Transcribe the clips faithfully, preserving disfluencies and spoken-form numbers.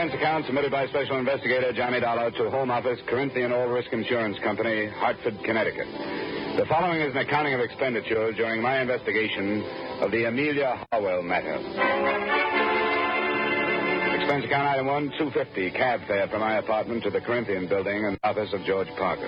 Expense account submitted by Special Investigator Johnny Dollar to Home Office, Corinthian All Risk Insurance Company, Hartford, Connecticut. The following is an accounting of expenditures during my investigation of the Amelia Harwell matter. Expense account item one, two hundred fifty dollars, cab fare from my apartment to the Corinthian building and office of George Parker.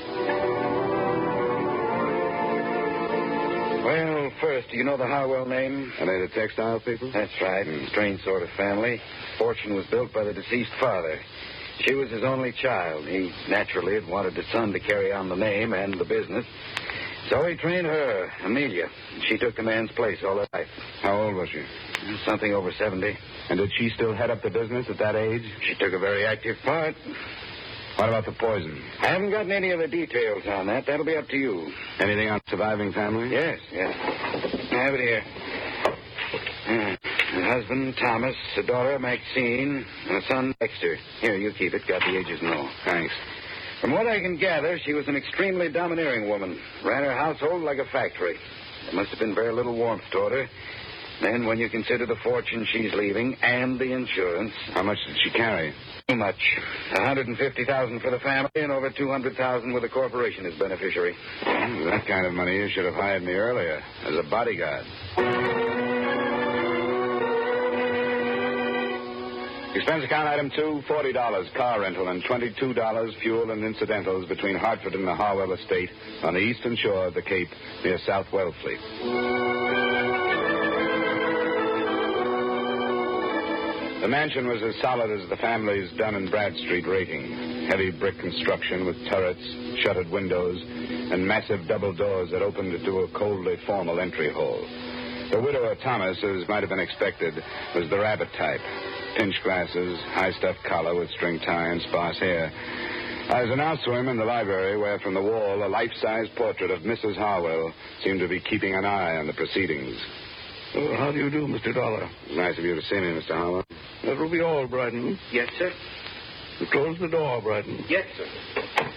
Well, first, do you know the Harwell name? Are they the textile people? That's right. Mm. Strange sort of family. Fortune was built by the deceased father. She was his only child. He naturally had wanted his son to carry on the name and the business. So he trained her, Amelia. She took the man's place all her life. How old was she? Something over seventy. And did she still head up the business at that age? She took a very active part. What about the poison? I haven't gotten any of the details on that. That'll be up to you. Anything on surviving family? Yes, yes. I have it here. Uh, a husband, Thomas, a daughter, Maxine, and a son, Dexter. Here, you keep it. Got the ages and all. Thanks. From what I can gather, she was an extremely domineering woman. Ran her household like a factory. There must have been very little warmth toward her. Then, when you consider the fortune she's leaving and the insurance... How much did she carry? Too much. one hundred fifty thousand dollars for the family and over two hundred thousand dollars with the corporation as beneficiary. Well, that kind of money you should have hired me earlier as a bodyguard. Expense account item two, forty dollars, car rental, and twenty-two dollars fuel and incidentals between Hartford and the Harwell estate on the eastern shore of the Cape near South Wellfleet. The mansion was as solid as the family's Dun and Bradstreet rating. Heavy brick construction with turrets, shuttered windows, and massive double doors that opened into a coldly formal entry hall. The widower Thomas, as might have been expected, was the rabbit type. Pinch glasses, high-stuffed collar with string tie and sparse hair. I was announced to him in the library where from the wall a life-size portrait of Missus Harwell seemed to be keeping an eye on the proceedings. Oh, how do you do, Mister Dollar? Nice of you to see me, Mister Harwell. That will be all, Brighton. Yes, sir. You close the door, Brighton. Yes, sir.